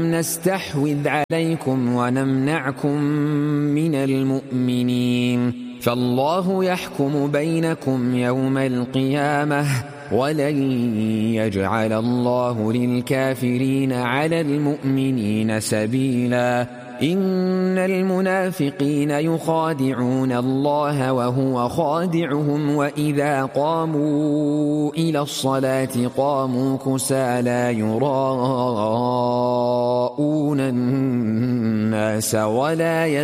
نستحوذ عليكم ونمنعكم من المؤمنين فالله يحكم بينكم يوم القيامة ولن يجعل الله للكافرين على المؤمنين سبيلا إن المنافقين يخادعون الله وهو خادعهم وإذا قاموا إلى الصلاة قاموا كسالى يراءون الناس ولا